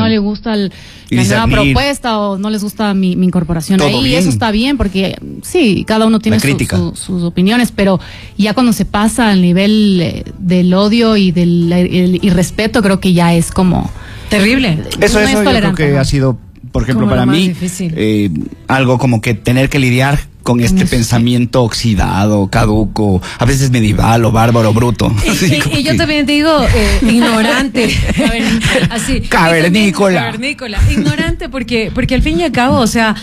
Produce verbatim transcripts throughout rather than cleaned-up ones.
no le gusta el, la nueva propuesta o no les gusta mi, mi incorporación ahí, bien. Eso está bien, porque sí, cada uno tiene su, su, sus opiniones, pero ya cuando se pasa al nivel eh, del odio y del el, irrespeto, creo que ya es como terrible. Eso, no eso yo creo que ¿no? ha sido, por ejemplo, para mí, eh, algo como que tener que lidiar con este Eso. pensamiento oxidado, caduco, a veces medieval o bárbaro, bruto. Y, y, y yo que... también digo eh, ignorante, así, cavernícola. cavernícola, ignorante porque porque al fin y al cabo, o sea,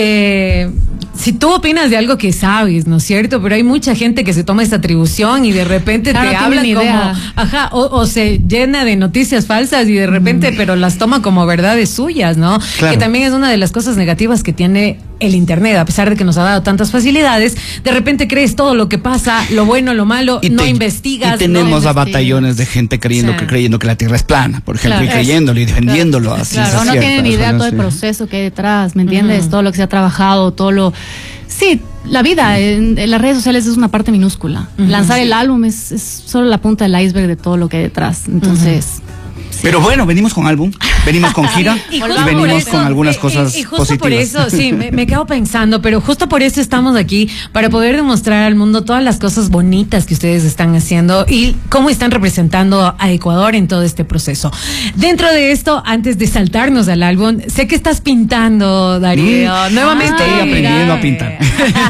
eh, si tú opinas de algo que sabes, ¿no es cierto? Pero hay mucha gente que se toma esta atribución y de repente claro, te habla como, ajá, o, o se llena de noticias falsas y de repente, mm. pero las toma como verdades suyas, ¿no? Claro. Que también es una de las cosas negativas que tiene el internet, a pesar de que nos ha dado tantas facilidades, de repente crees todo lo que pasa, lo bueno, lo malo, y no te, investigas. Y tenemos no a batallones de gente creyendo, sí. que, creyendo que la Tierra es plana, por ejemplo, claro, y creyéndolo y defendiéndolo. Claro, así claro. no tienen ni idea todo el proceso que hay detrás, ¿me entiendes? Uh-huh. Todo lo que se ha trabajado, todo lo... Sí, la vida uh-huh. en, en las redes sociales es una parte minúscula. Uh-huh. Lanzar sí. el álbum es, es solo la punta del iceberg de todo lo que hay detrás. Entonces... Uh-huh. Sí. Pero bueno, venimos con álbum, venimos con gira y, y, y venimos eso, con algunas cosas y, y justo positivas. Por eso, sí, me, me quedo pensando, pero justo por eso estamos aquí, para poder demostrar al mundo todas las cosas bonitas que ustedes están haciendo y cómo están representando a Ecuador en todo este proceso. Dentro de esto, antes de saltarnos al álbum, sé que estás pintando, Darío, mm. nuevamente. Estoy aprendiendo a pintar.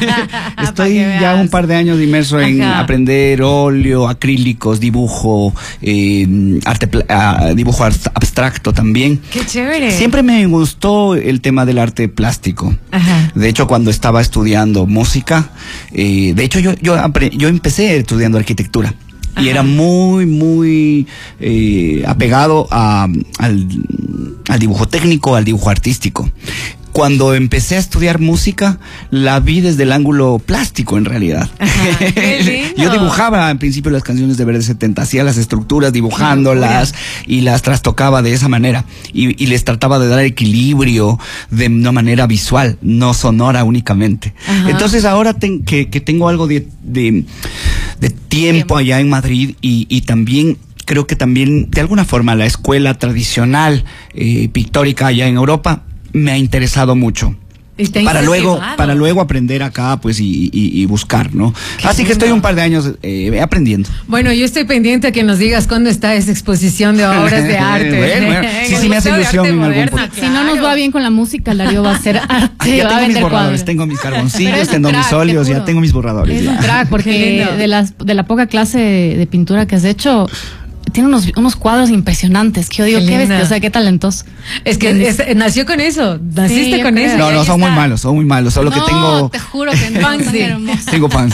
Estoy ya un par de años inmerso en Ajá. aprender óleo, acrílicos, dibujo, eh, arte uh, dibujo abstracto también. ¡Qué chévere! Siempre me gustó el tema del arte plástico. Ajá. De hecho, cuando estaba estudiando música, eh, de hecho yo, yo, yo empecé estudiando arquitectura. Ajá. Y era muy, muy eh, apegado a, al, al dibujo técnico, al dibujo artístico. Cuando empecé a estudiar música, la vi desde el ángulo plástico, en realidad. Ajá, qué lindo. Yo dibujaba al principio las canciones de Verde setenta, hacía las estructuras dibujándolas y las trastocaba de esa manera. Y, y les trataba de dar equilibrio de una manera visual, no sonora únicamente. Ajá. Entonces ahora ten, que, que tengo algo de, de, de tiempo allá en Madrid y, y también... creo que también, de alguna forma, la escuela tradicional eh, pictórica allá en Europa me ha interesado mucho. Para luego, para luego aprender acá, pues, y, y, y buscar, ¿no? Qué Así lindo. Que estoy un par de años eh, aprendiendo. Bueno, yo estoy pendiente a que nos digas cuándo está esa exposición de obras de arte. bueno, bueno. Sí, sí me hace ilusión en algún punto. Claro. Si no nos va bien con la música, Darío va a hacer arte. Ya va tengo a mis borradores, cuadros. Tengo mis carboncillos, tengo mis óleos, ya tengo mis borradores. Es ya. un crack, porque de, las, de la poca clase de pintura que has hecho... tiene unos, unos cuadros impresionantes que yo digo, qué, qué bestia, o sea, qué talentoso. Es que es, nació con eso, naciste sí, con creo. eso. No, no, son está. muy malos, son muy malos, solo no, que tengo... te juro que no, fans, sí. Tengo fans.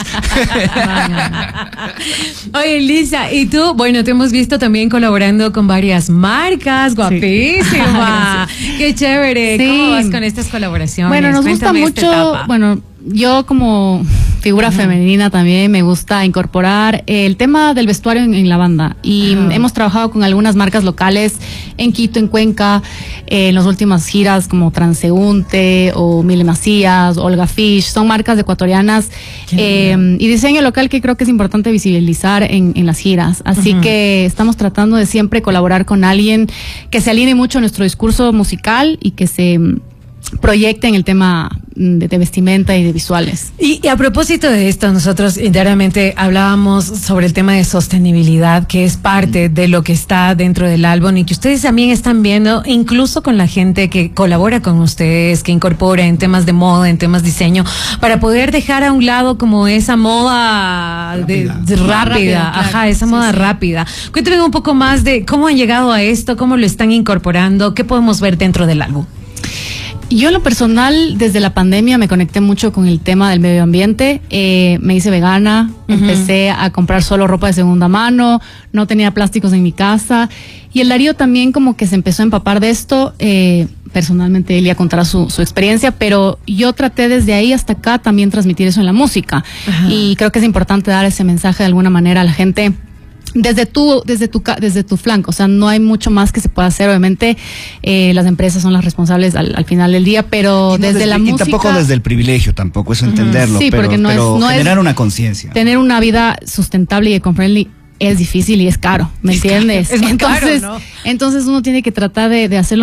Oye, Lisa, y tú, bueno, te hemos visto también colaborando con varias marcas, guapísima. Sí. Qué chévere, sí. ¿Cómo vas con estas colaboraciones? Bueno, nos Cuéntame gusta mucho, bueno... Yo como figura Ajá. femenina también me gusta incorporar el tema del vestuario en, en la banda y Ajá. hemos trabajado con algunas marcas locales en Quito, en Cuenca, eh, en las últimas giras como Transeúnte o Mile Macías, Olga Fish, son marcas ecuatorianas eh, y diseño local que creo que es importante visibilizar en, en las giras, así Ajá. que estamos tratando de siempre colaborar con alguien que se alinee mucho a nuestro discurso musical y que se proyecte en el tema de, de vestimenta y de visuales. Y, y a propósito de esto, nosotros internamente hablábamos sobre el tema de sostenibilidad, que es parte de lo que está dentro del álbum y que ustedes también están viendo, incluso con la gente que colabora con ustedes, que incorpora en temas de moda, en temas de diseño, para poder dejar a un lado como esa moda de, rápida, de, rápida, rápida claro. ajá, esa sí, moda sí. rápida. Cuéntame un poco más de cómo han llegado a esto, cómo lo están incorporando, qué podemos ver dentro del álbum. Yo en lo personal, desde la pandemia me conecté mucho con el tema del medio ambiente, eh, me hice vegana, uh-huh. empecé a comprar solo ropa de segunda mano, no tenía plásticos en mi casa y el Darío también como que se empezó a empapar de esto, eh, personalmente él ya contará su, su experiencia, pero yo traté desde ahí hasta acá también transmitir eso en la música uh-huh. y creo que es importante dar ese mensaje de alguna manera a la gente. Desde tu, desde tu, desde tu flanco, o sea, no hay mucho más que se pueda hacer, obviamente, eh, las empresas son las responsables al, al final del día, pero no desde, desde la música... Y tampoco desde el privilegio, tampoco, eso entenderlo, sí, pero, porque no pero es, no generar es, una conciencia. Tener una vida sustentable y eco-friendly es difícil y es caro, ¿me es entiendes? Caro, es entonces, caro, ¿no? entonces uno tiene que tratar de, de hacerlo